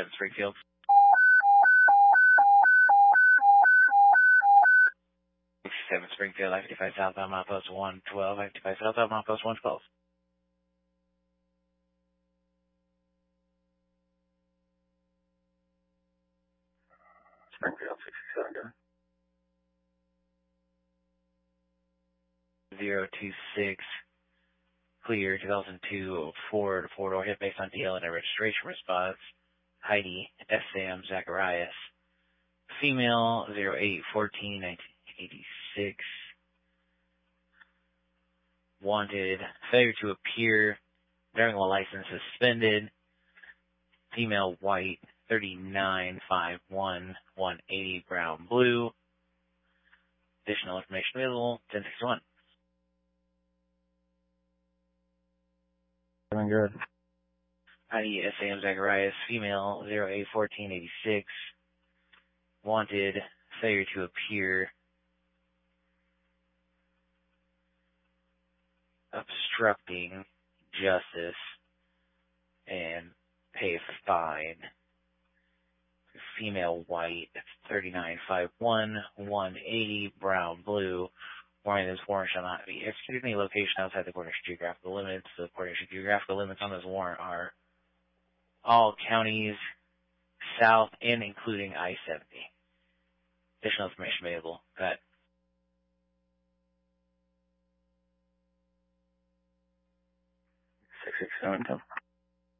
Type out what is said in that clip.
7 Springfield. 7 Springfield, I-55 southbound milepost 112, I-55 southbound milepost 112. Springfield 67, go. 026, clear, 2002 Ford, four-door hit based on DL and a registration response. Heidi, S.M. Zacharias. Female, 0814, 1986. Wanted, failure to appear, driving while license suspended. Female, white, 3951, 180, brown, blue. Additional information available, 1061. Doing good. Heidi, S.A.M. Zacharias, female, 081486. Wanted, failure to appear, obstructing justice, and pay a fine. Female, white, 3951, 180, brown, blue. Warning, this warrant shall not be executed in any location outside the Cornish geographical limits. The Cornish geographical limits on this warrant are all counties south and including I-70. Additional information available. Go ahead. 667,